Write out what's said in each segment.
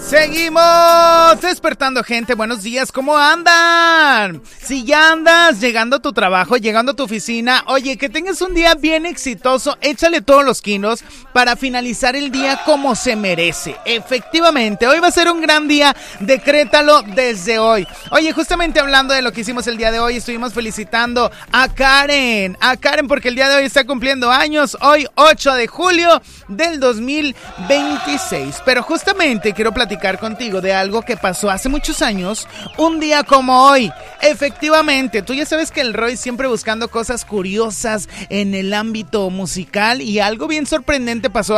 Seguimos despertando, gente. Buenos días, ¿cómo andan? Si ya andas llegando a tu trabajo, llegando a tu oficina, oye, que tengas un día bien exitoso, échale todos los kilos para finalizar el día como se merece. Efectivamente, hoy va a ser un gran día, decrétalo desde hoy. Oye, justamente hablando de lo que hicimos el día de hoy, estuvimos felicitando a Karen porque el día de hoy está cumpliendo años, hoy 8 de julio del 2026. Pero justamente quiero platicar contigo de algo que pasó hace muchos años, un día como hoy. Efectivamente, tú ya sabes que el Roy siempre buscando cosas curiosas en el ámbito musical, y algo bien sorprendente pasó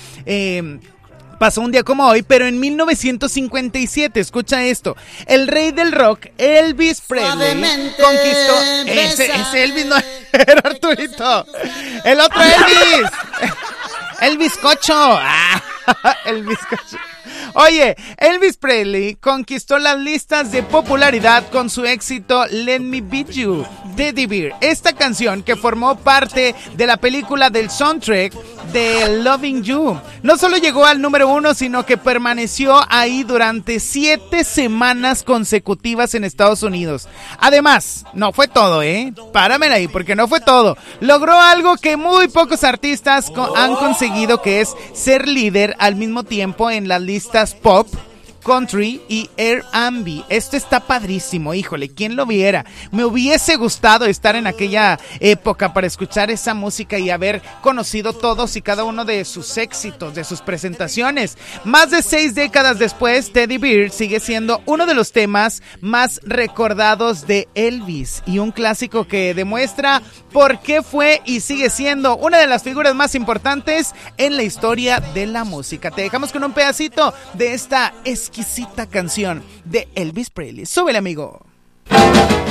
un día como hoy, pero en 1957, escucha esto, el rey del rock, Elvis Presley, conquistó... Ese Elvis no era Arturito, el otro Elvis, el bizcocho, el bizcocho. Oye, Elvis Presley conquistó las listas de popularidad con su éxito Let Me Beat You, Teddy Bear. Esta canción, que formó parte de la película del soundtrack de Loving You, no solo llegó al número 1, sino que permaneció ahí durante 7 semanas consecutivas en Estados Unidos. Además, no fue todo, páramela ahí, porque no fue todo. Logró algo que muy pocos artistas han conseguido, que es ser líder al mismo tiempo en las listas pop, country y R&B. Esto está padrísimo, híjole, ¿quién lo viera? Me hubiese gustado estar en aquella época para escuchar esa música y haber conocido todos y cada uno de sus éxitos, de sus presentaciones. Más de 6 décadas después, Teddy Bear sigue siendo uno de los temas más recordados de Elvis, y un clásico que demuestra por qué fue y sigue siendo una de las figuras más importantes en la historia de la música. Te dejamos con un pedacito de esta exquisita canción de Elvis Presley. Súbele, amigo.